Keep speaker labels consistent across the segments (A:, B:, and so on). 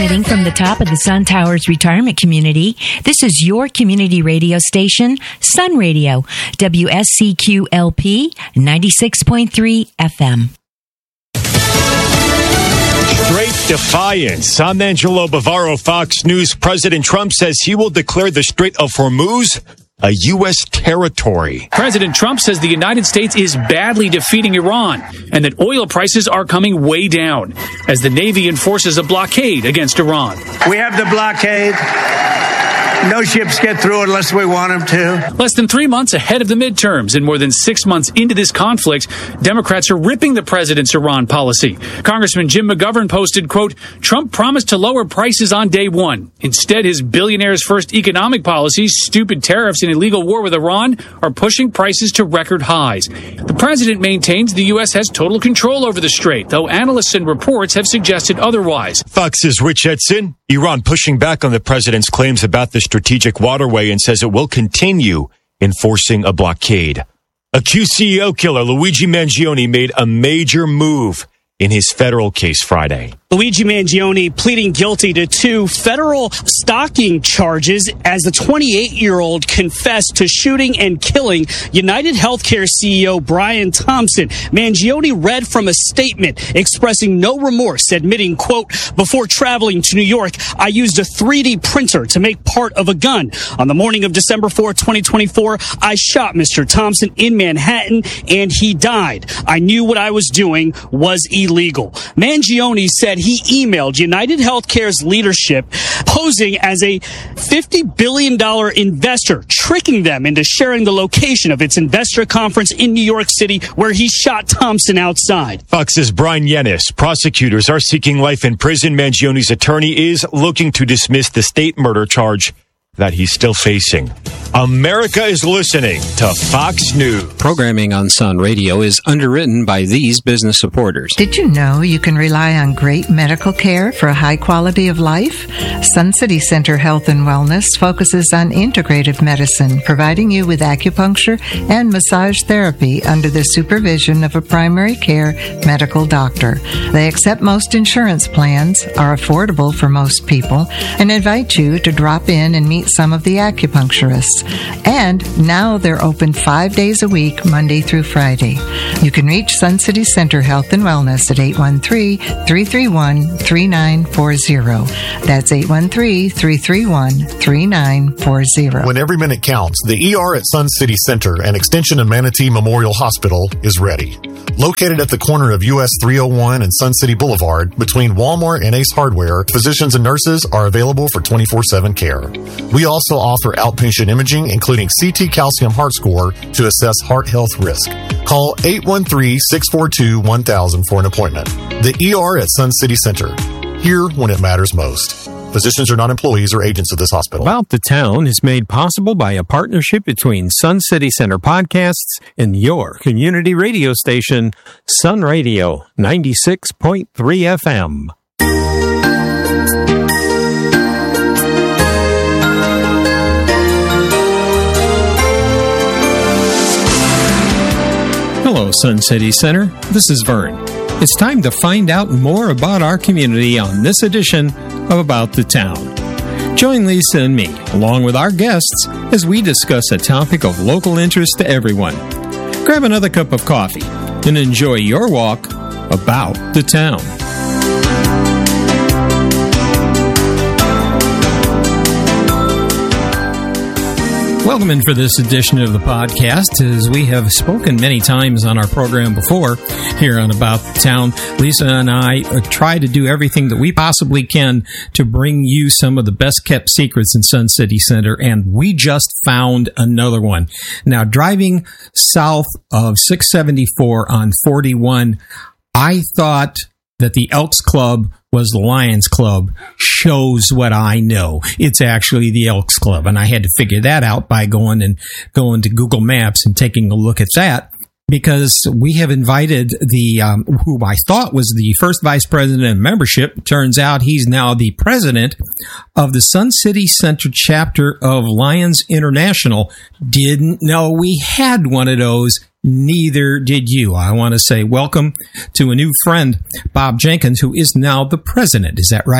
A: From the top of the Sun Towers retirement community, this is your community radio station, Sun Radio, WSCQLP 96.3 FM.
B: Straight defiance. I'm Angelo Bavaro, Fox News. President Trump says he will declare the Strait of Hormuz a U.S. territory.
C: President Trump says the United States is badly defeating Iran and that oil prices are coming way down as the Navy enforces a blockade against Iran.
D: We have the blockade. No ships get through unless we want them to.
C: Less than 3 months ahead of the midterms and more than 6 months into this conflict, Democrats are ripping the president's Iran policy. Congressman Jim McGovern posted, quote, Trump promised to lower prices on day one. Instead, his billionaire's first economic policies, stupid tariffs and illegal war with Iran, are pushing prices to record highs. The president maintains the U.S. has total control over the strait, though analysts and reports have suggested otherwise.
B: Fox's Rich Edson. Iran pushing back on the president's claims about the strategic waterway and says it will continue enforcing a blockade. Accused CEO killer Luigi Mangione made a major move in his federal case Friday.
E: Luigi Mangione pleading guilty to 2 federal stalking charges as the 28-year-old confessed to shooting and killing United Healthcare CEO Brian Thompson. Mangione read from a statement expressing no remorse, admitting, quote, before traveling to New York, I used a 3D printer to make part of a gun. On the morning of December 4, 2024, I shot Mr. Thompson in Manhattan and he died. I knew what I was doing was illegal. Mangione said he emailed United Healthcare's leadership posing as a $50 billion investor, tricking them into sharing the location of its investor conference in New York City where he shot Thompson outside.
B: Fox's Brian Yennis. Prosecutors are seeking life in prison. Mangione's attorney is looking to dismiss the state murder charge that he's still facing. America is listening to Fox News.
F: Programming on Sun Radio is underwritten by these business supporters.
G: Did you know you can rely on great medical care for a high quality of life? Sun City Center Health and Wellness focuses on integrative medicine, providing you with acupuncture and massage therapy under the supervision of a primary care medical doctor. They accept most insurance plans, are affordable for most people, and invite you to drop in and meet some of the acupuncturists. And now they're open 5 days a week, Monday through Friday. You can reach Sun City Center Health and Wellness at 813-331-3940. That's 813-331-3940.
H: When every minute counts, the ER at Sun City Center and Extension and Manatee Memorial Hospital is ready. Located at the corner of US 301 and Sun City Boulevard, between Walmart and Ace Hardware, physicians and nurses are available for 24/7 care. We also offer outpatient imaging, including CT calcium heart score, to assess heart health risk. Call 813-642-1000 for an appointment. The ER at Sun City Center. Here when it matters most. Physicians are not employees or agents of this hospital.
I: About the Town is made possible by a partnership between Sun City Center Podcasts and your community radio station, Sun Radio 96.3 FM. Hello, Sun City Center. This is Vern. It's time to find out more about our community on this edition of About the Town. Join Lisa and me, along with our guests, as we discuss a topic of local interest to everyone. Grab another cup of coffee and enjoy your walk about the town. Welcome in for this edition of the podcast. As we have spoken many times on our program before here on About the Town, Lisa and I try to do everything that we possibly can to bring you some of the best kept secrets in Sun City Center, and we just found another one. Now, driving south of 674 on 41, I thought that the Elks Club was the Lions Club. Shows what I know. It's actually the Elks Club, and I had to figure that out by going to Google Maps and taking a look at that, because we have invited the who I thought was the first vice president of membership. Turns out he's now the president of the Sun City Center chapter of Lions International. Didn't know we had one of those. Neither did you. I want to say welcome to a new friend, Bob Jenkins, who is now the president. Is that right?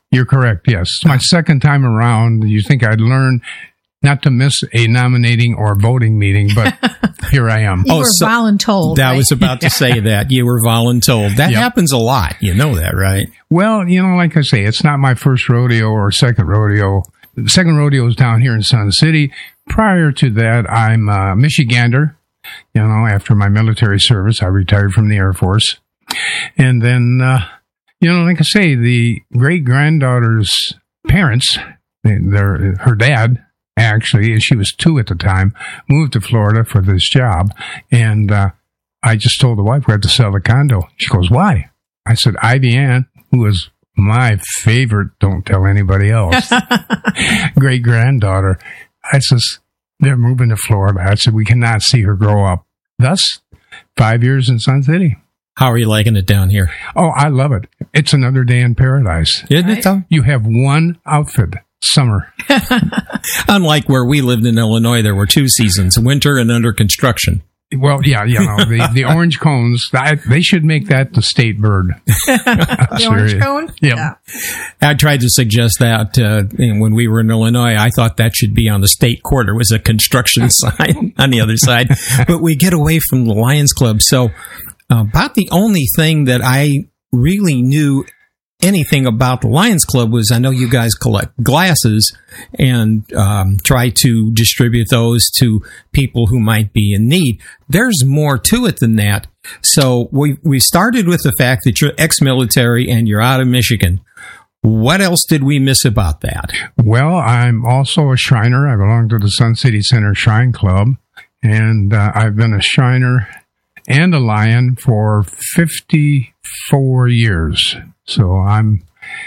J: You're correct, yes. It's my second time around. You think I'd learn not to miss a nominating or voting meeting, but here I am.
K: You were voluntold.
I: I was about to say that. You were voluntold. That happens a lot. You know that, right?
J: Well, like I say, it's not my first rodeo or second rodeo. The second rodeo is down here in Sun City. Prior to that, I'm a Michigander. After my military service, I retired from the Air Force. And then, like I say, the great-granddaughter's parents, her dad, actually, and she was 2 at the time, moved to Florida for this job. And I just told the wife we had to sell the condo. She goes, why? I said, Ivy Ann, who was my favorite, don't tell anybody else, great-granddaughter. I says, they're moving to Florida. I said, we cannot see her grow up. Thus, 5 years in Sun City.
I: How are you liking it down here?
J: Oh, I love it. It's another day in paradise.
I: Isn't it, though?
J: You have one outfit. Summer.
I: Unlike where we lived in Illinois, there were 2 seasons, winter and under construction.
J: Well, the orange cones, they should make that the state bird.
K: The orange cone?
J: Yeah.
I: I tried to suggest that when we were in Illinois. I thought that should be on the state court. There was a construction sign on the other side. But we get away from the Lions Club. So about the only thing that I really knew anything about the Lions Club was I know you guys collect glasses and try to distribute those to people who might be in need. There's more to it than that. So we started with the fact that you're ex-military and you're out of Michigan. What else did we miss about that?
J: Well, I'm also a Shriner. I belong to the Sun City Center Shrine Club, and I've been a Shriner and a Lion for 54 years. So I'm,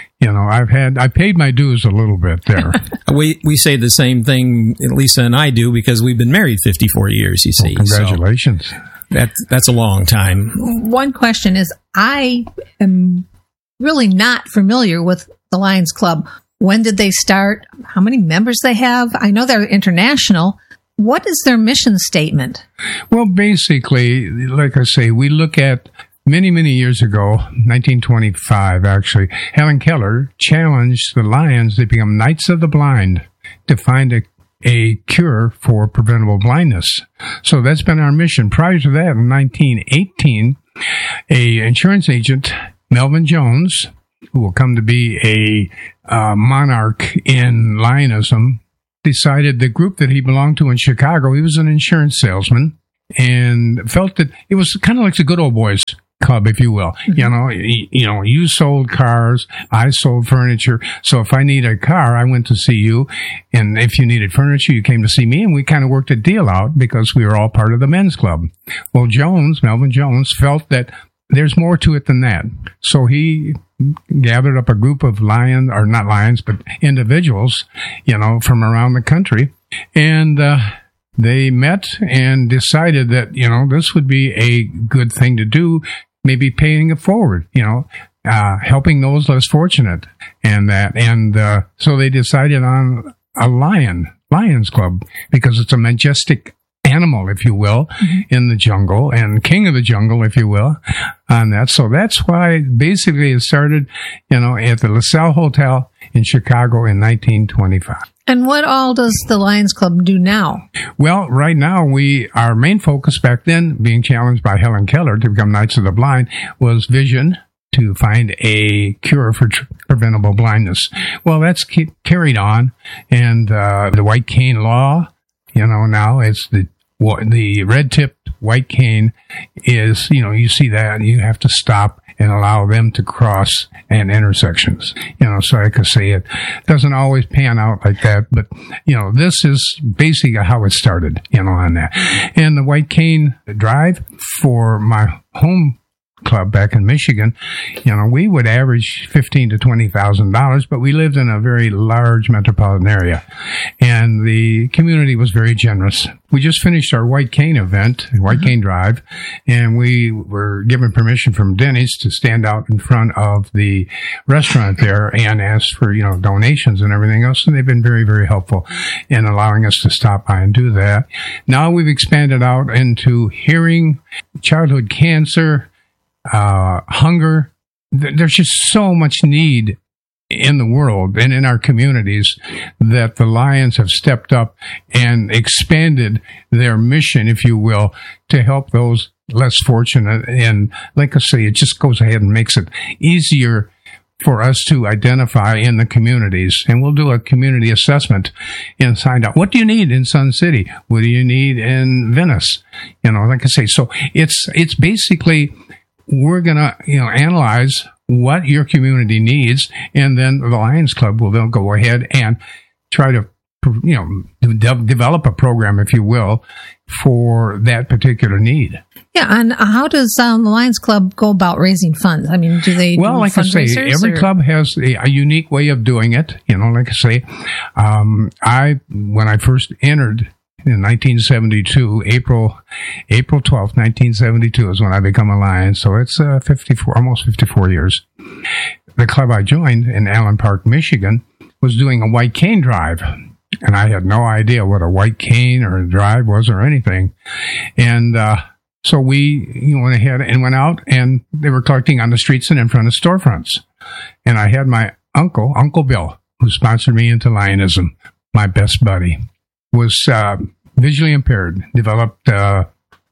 J: I paid my dues a little bit there.
I: We say the same thing, Lisa and I do, because we've been married 54 years, you see.
J: Well, congratulations.
I: So that's a long time.
K: One question is, I am really not familiar with the Lions Club. When did they start? How many members they have? I know they're international. What is their mission statement?
J: Well, basically, like I say, we look at many, many years ago, 1925, actually, Helen Keller challenged the Lions to become Knights of the Blind to find a cure for preventable blindness. So that's been our mission. Prior to that, in 1918, a insurance agent, Melvin Jones, who will come to be a monarch in Lionism, decided the group that he belonged to in Chicago, he was an insurance salesman, and felt that it was kind of like the good old boys club, if you will. Mm-hmm. You sold cars, I sold furniture. So if I need a car, I went to see you. And if you needed furniture, you came to see me. And we kind of worked a deal out because we were all part of the men's club. Well, Melvin Jones, felt that there's more to it than that. So he gathered up a group of individuals, from around the country. And, they met and decided that, this would be a good thing to do, maybe paying it forward, helping those less fortunate and that. And so they decided on a Lions Club, because it's a majestic animal, if you will, in the jungle, and king of the jungle, if you will, on that. So that's why basically it started, at the LaSalle Hotel in Chicago in 1925.
K: And what all does the Lions Club do now? Well,
J: right now, our main focus back then, being challenged by Helen Keller to become Knights of the Blind, was vision, to find a cure for preventable blindness. Well, that's carried on, and the white cane law, now it's the red-tipped white cane is, you see that, and you have to stop and allow them to cross at intersections. So I could say it doesn't always pan out like that, but, this is basically how it started, on that. And the White Cane Drive for my home club back in Michigan, we would average $15,000 to $20,000, but we lived in a very large metropolitan area, and the community was very generous. We just finished our White Cane event, White Cane Drive, and we were given permission from Denny's to stand out in front of the restaurant there and ask for, donations and everything else, and they've been very, very helpful in allowing us to stop by and do that. Now we've expanded out into hearing, childhood cancer, hunger. There's just so much need in the world and in our communities that the Lions have stepped up and expanded their mission, if you will, to help those less fortunate. And like I say, it just goes ahead and makes it easier for us to identify in the communities. And we'll do a community assessment and find out, what do you need in Sun City? What do you need in Venice? Like I say, so it's basically, we're going to, analyze what your community needs, and then the Lions Club will then go ahead and try to, develop a program, if you will, for that particular need.
K: Yeah, and how does the Lions Club go about raising funds? I mean, do they?
J: Well, like I say, every club has a unique way of doing it. Like I say, when I first entered in 1972, April 12th, 1972 is when I become a Lion. So it's almost 54 years. The club I joined in Allen Park, Michigan, was doing a white cane drive. And I had no idea what a white cane or a drive was or anything. And so we went ahead and went out, and they were collecting on the streets and in front of storefronts. And I had my Uncle Bill, who sponsored me into Lionism, my best buddy, was visually impaired, developed a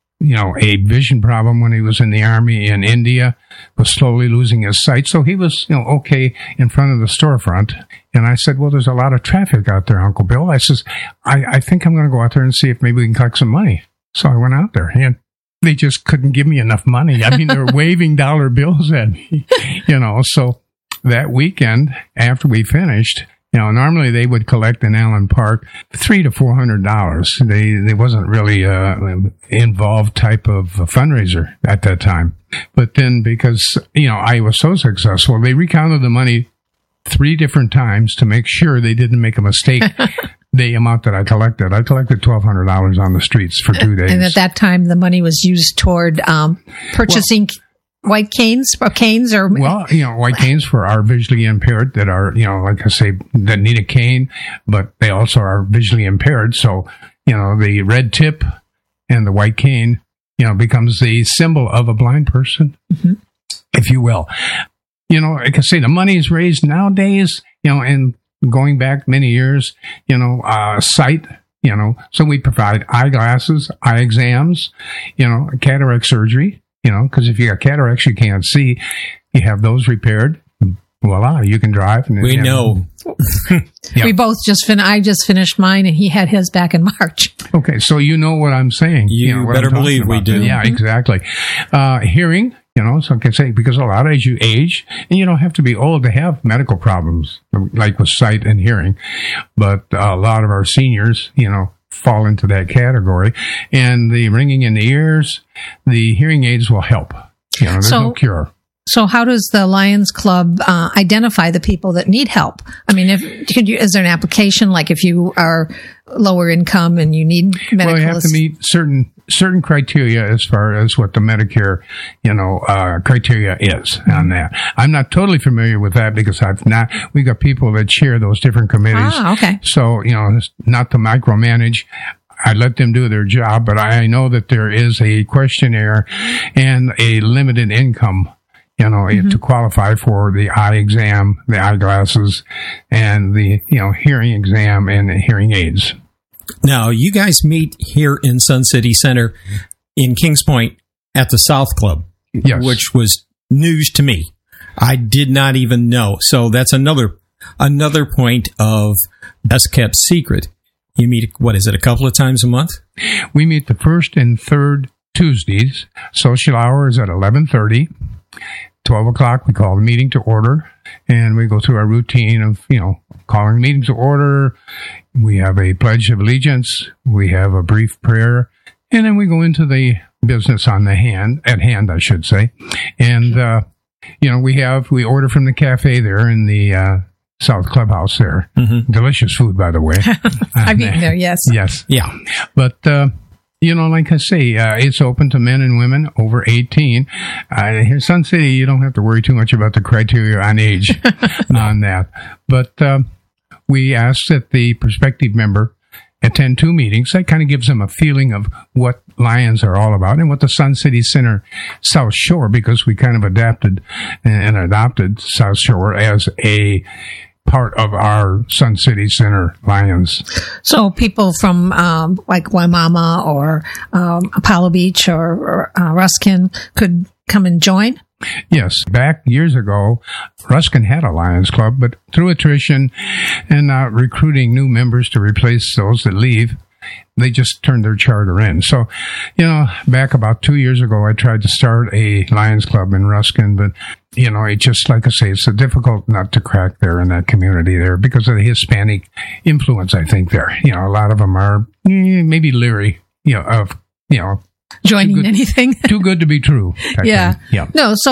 J: vision problem when he was in the Army in India, was slowly losing his sight. So he was, okay in front of the storefront. And I said, well, there's a lot of traffic out there, Uncle Bill. I says, I think I'm going to go out there and see if maybe we can collect some money. So I went out there, and they just couldn't give me enough money. I mean, they were waving dollar bills at me, So that weekend, after we finished, normally they would collect in Allen Park $300 to $400. They wasn't really involved type of fundraiser at that time. But then because, I was so successful, they recounted the money 3 different times to make sure they didn't make a mistake. The amount that I collected $1,200 on the streets for 2 days.
K: And at that time, the money was used toward purchasing white canes or canes or...
J: Well, white canes for our visually impaired that are, like I say, that need a cane, but they also are visually impaired. So, the red tip and the white cane, becomes the symbol of a blind person, if you will. Like I say, the money is raised nowadays, and going back many years, sight, so we provide eyeglasses, eye exams, cataract surgery, because if you got cataracts, you can't see, you have those repaired. Voila, you can drive.
I: We know.
J: Yeah.
K: I just finished mine, and he had his back in March.
J: Okay, so you know what I'm saying.
I: You better believe we do.
J: Yeah, exactly. Hearing, so I can say, because a lot as you age, and you don't have to be old to have medical problems, like with sight and hearing, but a lot of our seniors, fall into that category. And the ringing in the ears, the hearing aids will help. There's no cure.
K: So how does the Lions Club identify the people that need help? I mean, is there an application, like if you are lower income and you need medical?
J: Well, you have to meet certain criteria as far as what the Medicare, criteria is on that. I'm not totally familiar with that because we got people that chair those different committees.
K: Ah, okay.
J: So, not to micromanage. I let them do their job, but I know that there is a questionnaire and a limited income, to qualify for the eye exam, the eyeglasses, and the, hearing exam and the hearing aids.
I: Now, you guys meet here in Sun City Center in Kings Point at the South Club,
J: yes,
I: which was news to me. I did not even know. So that's another point of best kept secret. You meet, a couple of times a month?
J: We meet the first and third Tuesdays. Social hour is at 11:30. 12 o'clock, we call the meeting to order, and we go through our routine of, calling the meeting to order. We have a pledge of allegiance. We have a brief prayer, and then we go into the business at hand, I should say. And, we order from the cafe there in the, South Clubhouse there. Mm-hmm. Delicious food, by the way.
K: I've eaten there, yes.
J: Yes. Yeah. But, like I say, it's open to men and women over 18. Here in Sun City, you don't have to worry too much about the criteria on age on that. But we ask that the prospective member attend 2 meetings. That kind of gives them a feeling of what Lions are all about and what the Sun City Center South Shore, because we kind of adapted and adopted South Shore as a part of our Sun City Center Lions.
K: So people from like Waimama or Apollo Beach or Ruskin could come and join?
J: Yes. Back years ago, Ruskin had a Lions Club, but through attrition and recruiting new members to replace those that leave, they just turned their charter in. So, back about 2 years ago, I tried to start a Lions Club in Ruskin, but, it just, like I say, it's a difficult nut to crack there in that community there because of the Hispanic influence, I think, there. A lot of them are maybe leery, of
K: joining anything.
J: Too good to be true.
K: Yeah. No, so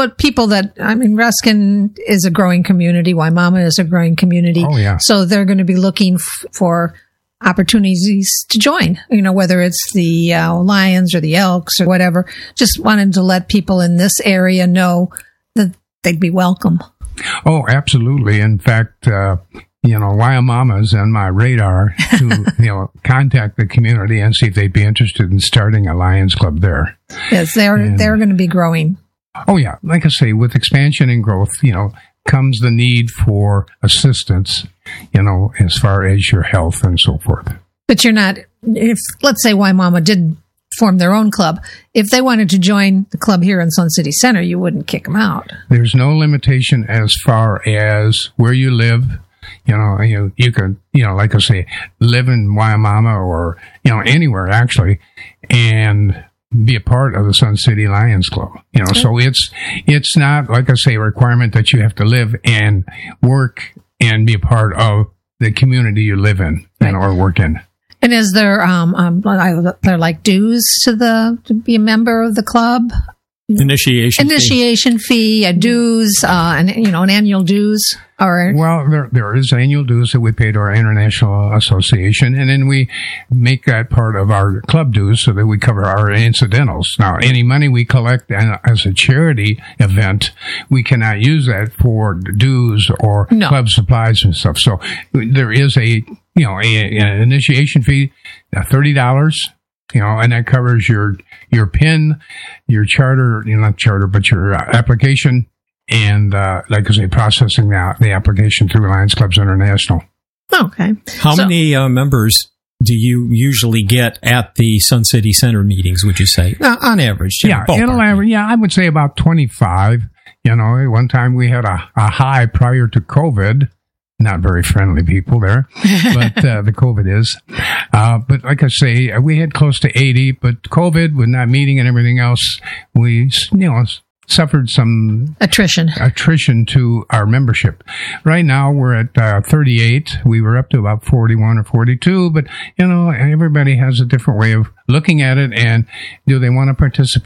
K: Ruskin is a growing community. Waimama is a growing community.
J: Oh, yeah.
K: So they're going to be looking for opportunities to join, whether it's the Lions or the Elks or whatever. Just wanted to let people in this area know that they'd be welcome.
J: Oh, absolutely. In fact, Waimama's on my radar to, contact the community and see if they'd be interested in starting a Lions Club there.
K: Yes, they're going to be growing.
J: Oh, yeah. Like I say, with expansion and growth, comes the need for assistance, as far as your health and so forth.
K: But you're not, if, let's say Waimama did form their own club, if they wanted to join the club here in Sun City Center, you wouldn't kick them out.
J: There's no limitation as far as where you live. You could, like I say, live in Waimama or, anywhere actually, and be a part of the Sun City Lions Club. Okay. So it's not, like I say, a requirement that you have to live and work and be a part of the community you live in, or work in.
K: And is there, there like dues to be a member of the club?
I: Initiation
K: fee, dues, an annual dues, or
J: there is annual dues that we pay to our international association, and then we make that part of our club dues so that we cover our incidentals. Now, any money we collect as a charity event, we cannot use that for dues or club supplies and stuff. So there is an initiation fee, $30. And that covers your PIN, your charter, not charter, but your application, and like I say, processing the application through Lions Clubs International.
K: Okay.
I: How many members do you usually get at the Sun City Center meetings, would you say? On average.
J: I would say about 25. One time we had a high prior to COVID. Not very friendly people there, but the COVID is. But like I say, we had close to 80, but COVID with not meeting and everything else, we, suffered some attrition to our membership. Right now we're at 38. We were up to about 41 or 42, but everybody has a different way of looking at it, and do they want to participate